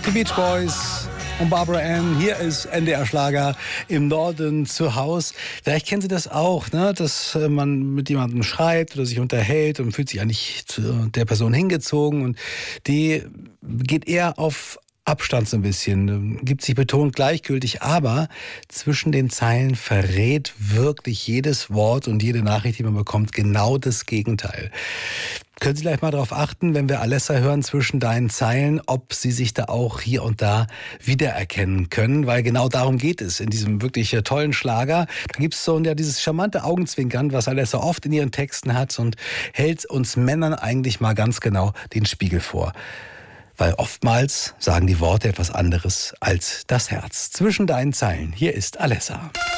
Die Beach Boys und Barbara Ann. Hier ist NDR Schlager im Norden zu Haus. Vielleicht kennen Sie das auch, ne? Dass man mit jemandem schreibt oder sich unterhält und fühlt sich eigentlich zu der Person hingezogen und die geht eher auf Abstand so ein bisschen, gibt sich betont gleichgültig, aber zwischen den Zeilen verrät wirklich jedes Wort und jede Nachricht, die man bekommt, genau das Gegenteil. Können Sie gleich mal darauf achten, wenn wir Alessa hören zwischen deinen Zeilen, ob Sie sich da auch hier und da wiedererkennen können, weil genau darum geht es in diesem wirklich tollen Schlager. Da gibt es so dieses charmante Augenzwinkern, was Alessa oft in ihren Texten hat und hält uns Männern eigentlich mal ganz genau den Spiegel vor. Weil oftmals sagen die Worte etwas anderes als das Herz. Zwischen deinen Zeilen, hier ist Alessa.